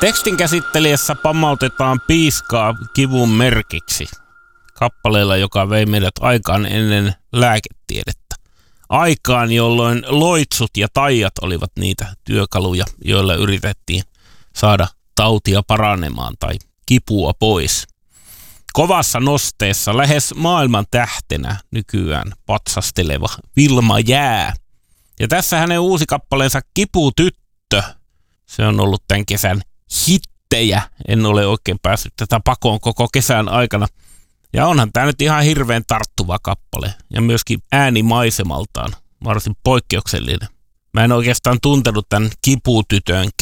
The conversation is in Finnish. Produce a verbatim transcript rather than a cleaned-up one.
Tekstin käsittelijässä pammautetaan piiskaa kivun merkiksi kappaleella, joka vei meidät aikaan ennen lääketiedettä. Aikaan, jolloin loitsut ja taijat olivat niitä työkaluja, joilla yritettiin saada tautia paranemaan tai kipua pois. Kovassa nosteessa lähes maailman tähtenä nykyään patsasteleva Vilma Jää. Ja tässä hänen uusi kappaleensa Kiputyttö. Se on ollut tämän kesän hittejä. En ole oikein päässyt tätä pakoon koko kesän aikana. Ja onhan tämä nyt ihan hirveän tarttuva kappale. Ja myöskin äänimaisemaltaan varsin poikkeuksellinen. Mä en oikeastaan tuntenut tämän Kiputytön